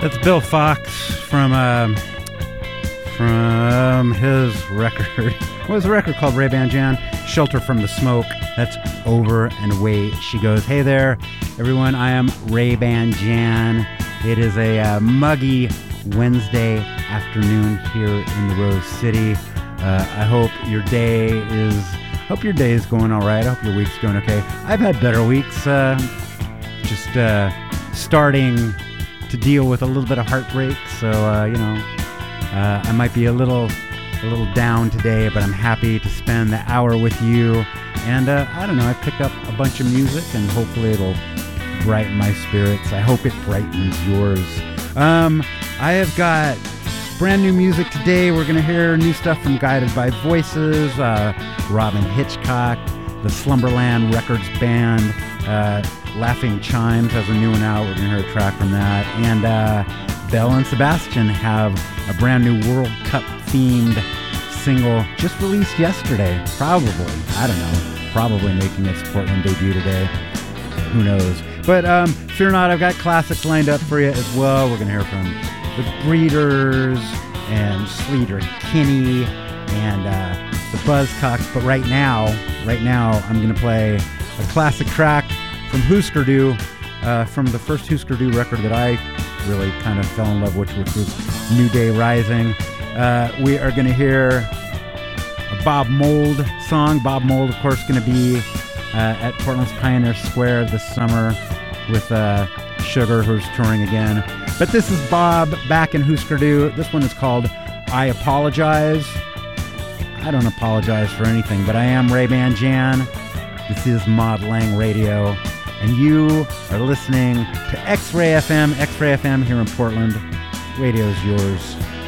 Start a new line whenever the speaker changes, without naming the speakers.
That's Bill Fox from his record. What was the record called, Ray-Ban Jan? Shelter from the Smoke. That's Over and Away She Goes. Hey there, everyone. I am Ray-Ban Jan. It is a muggy Wednesday afternoon here in the Rose City. I hope your day is going all right. I hope your week's going okay. I've had better weeks. Just starting to deal with a little bit of heartbreak, so I might be a little down today, but I'm happy to spend the hour with you. And I don't know, I picked up a bunch of music, and hopefully it'll brighten my spirits. I hope it brightens yours. I have got brand new music today. We're gonna hear new stuff from Guided by Voices, Robin Hitchcock, the Slumberland Records Band. Laughing Chimes has a new one out. We're going to hear a track from that. And Belle and Sebastian have a brand new World Cup themed single just released yesterday. Probably. I don't know. Probably making its Portland debut today. Who knows? But fear not, I've got classics lined up for you as well. We're going to hear from The Breeders and Sleater Kinney and the Buzzcocks. But right now, I'm going to play a classic track from Husker Du, from the first Husker Du record that I really kind of fell in love with, which was New Day Rising. We are going to hear a Bob Mould song. Bob Mould, of course, going to be at Portland's Pioneer Square this summer with Sugar, who's touring again. But this is Bob back in Husker Du. This one is called I Apologize. I don't apologize for anything, but I am Ray-Ban Jan. This is Mod Lang Radio. And you are listening to X-Ray FM here in Portland. Radio's yours.